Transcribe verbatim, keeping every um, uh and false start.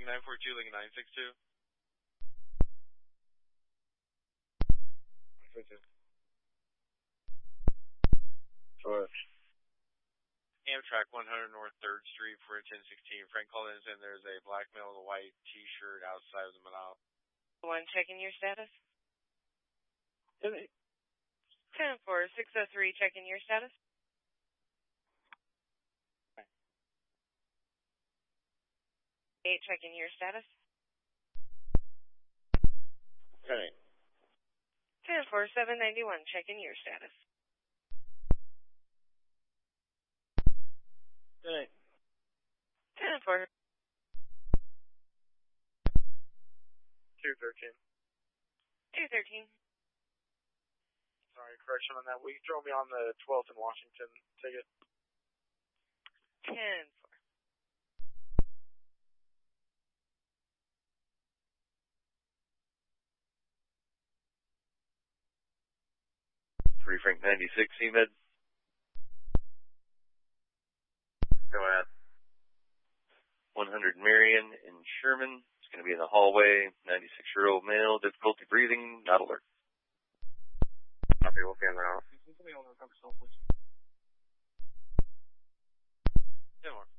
nine four two, Lincoln nine six two. Sure. Amtrak one hundred North third Street for ten sixteen. Frank called in and said there's a black male with a white t-shirt outside of the Monopoly. One, checking your status. ten ten four six oh three, checking your status. eight, checking your status. Okay. ten four seven ninety-one, checking your status. Okay. ten four. two thirteen. two thirteen. Sorry, correction on that. Will you throw me on the twelfth in Washington ticket? ten four. Free Frank ninety-six, C M E D. Go at one hundred Marion in Sherman. It's going to be in the hallway. ninety-six-year-old male, difficulty breathing, not alert. Copy, we'll be on route. ten more.